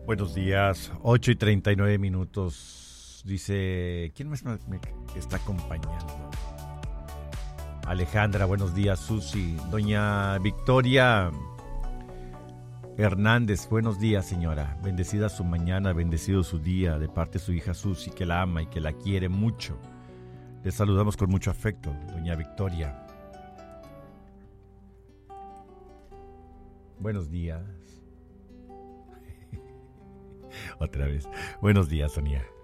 Buenos días, 8:39. Dice, ¿quién más me está acompañando? Alejandra, buenos días. Susi, doña Victoria Hernández, buenos días, señora. Bendecida su mañana, bendecido su día, de parte de su hija Susi, que la ama y que la quiere mucho. Le saludamos con mucho afecto, doña Victoria. Buenos días. Otra vez. Buenos días, Sonia.